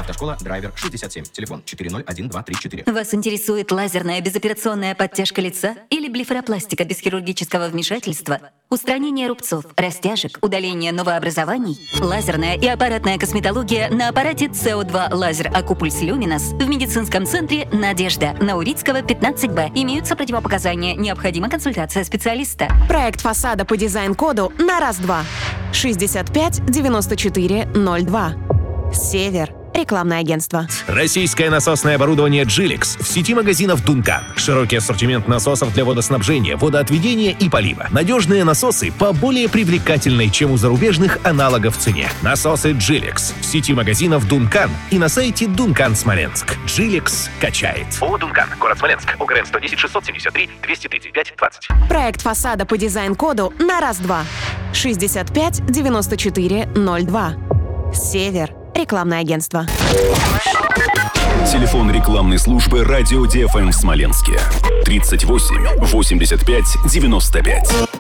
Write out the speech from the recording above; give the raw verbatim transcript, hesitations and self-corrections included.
Автошкола Драйвер шестьдесят семь. Телефон четыре ноль один два три четыре. Вас интересует лазерная безоперационная подтяжка лица или блефаропластика без хирургического вмешательства? Устранение рубцов, растяжек, удаление новообразований? Лазерная и аппаратная косметология на аппарате си о два Лазер Акупульс Люминас в медицинском центре «Надежда» на Урицкого, пятнадцать Б. Имеются противопоказания. Необходима консультация специалиста. Проект фасада по дизайн-коду на раз-два. шестьдесят пять девяносто четыре ноль два. Север. Рекламное агентство. Российское насосное оборудование «Джиликс» в сети магазинов «Дункан». Широкий ассортимент насосов для водоснабжения, водоотведения и полива. Надежные насосы по более привлекательной, чем у зарубежных аналогов цене. Насосы «Джиликс» в сети магазинов «Дункан» и на сайте «Дункан Смоленск». «Джиликс» качает. ООО «Дункан», город Смоленск, ОГРН сто десять шестьсот семьдесят три двести тридцать пять двадцать. Проект фасада по дизайн-коду на раз-два. шестьдесят пять девяносто четыре ноль два. Север. Рекламное агентство. Телефон рекламной службы «Радио ди эф эм» в Смоленске. тридцать восемь восемьдесят пять девяносто пять.